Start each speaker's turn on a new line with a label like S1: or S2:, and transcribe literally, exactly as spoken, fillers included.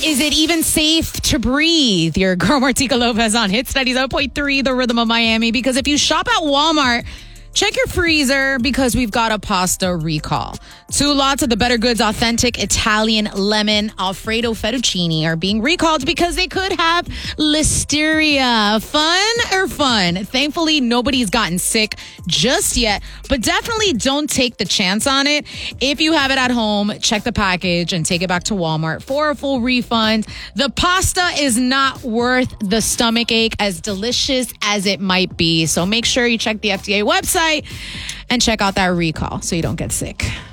S1: Is it even safe to breathe? Your girl Martika Lopez on Hits ninety-seven point three, The Rhythm of Miami. Because if you shop at Walmart, check your freezer because we've got a pasta recall. Two lots of the Better Goods authentic Italian lemon Alfredo fettuccine are being recalled because they could have listeria. Fun or fun? Thankfully, nobody's gotten sick just yet, but definitely don't take the chance on it. If you have it at home, check the package and take it back to Walmart for a full refund. The pasta is not worth the stomach ache, as delicious as it might be. So make sure you check the F D A website and check out that recall so you don't get sick.